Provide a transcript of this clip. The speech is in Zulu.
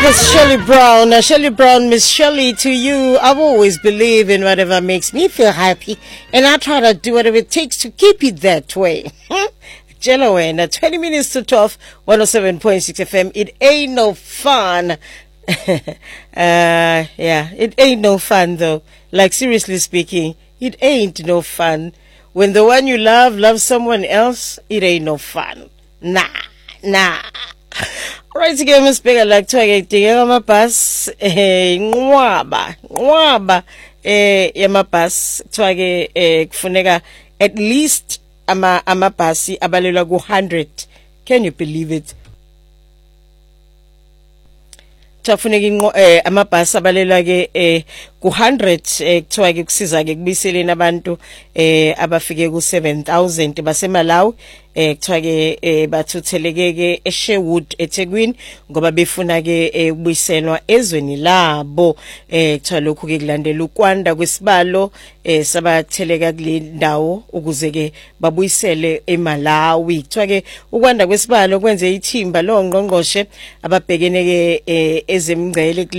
Miss Shirley Brown, Miss Shirley, to you, I've always believed in whatever makes me feel happy, and I try to do whatever it takes to keep it that way. Jello, 20 minutes to 12, 107.6 FM. It ain't no fun. Yeah, it ain't no fun though. Like, seriously speaking, it ain't no fun. When the one you love loves someone else, it ain't no fun. Nah. Right, again, Miss Bigger, like talking amabhasi nqwaba yamabhasi twake kufuneka at least amabhasi abalelwa ku100. Can you believe it? Tafuneka amabhasi abalelwa ke ku100 kuthiwa ke kusiza ke kubiseleni abantu abafike ku7000 baseMalawi kuthiwa ke bathutheleke ke eSherwood eThekwini ngoba befuna ke ukubuyiselwa ezweni labo kuthiwa lokhu ke kulandela ukwanda kwesibalo sabatheleka kule ndawo ukuze ke babuyisele eMalawi. Kuthiwa ke ukwanda kwesibalo kwenze ithimba lo ngqongqoshe ababhekene ke ezemngcele